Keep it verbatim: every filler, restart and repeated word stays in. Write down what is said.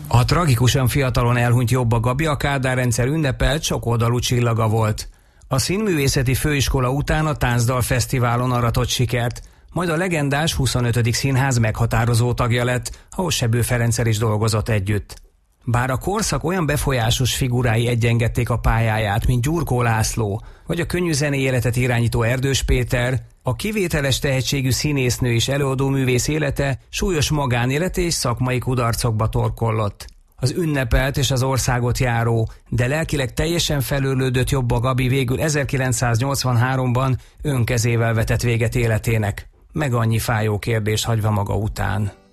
A tragikusan fiatalon elhunyt Jobba Gabi a Kádár rendszer ünnepelt sokoldalú csillaga volt. A Színművészeti Főiskola után a Táncdal Fesztiválon aratott sikert, majd a legendás huszonötödik színház meghatározó tagja lett, ahol Sebő Ferenccel is dolgozott együtt. Bár a korszak olyan befolyásos figurái egyengedték a pályáját, mint Gyurkó László, vagy a könnyű zenei életet irányító Erdős Péter, a kivételes tehetségű színésznő és előadóművész élete súlyos magánélete és szakmai kudarcokba torkollott. Az ünnepelt és az országot járó, de lelkileg teljesen felőlődött Jobba Gabi végül ezerkilencszáznyolcvanháromban önkezével vetett véget életének, meg annyi fájó kérdést hagyva maga után.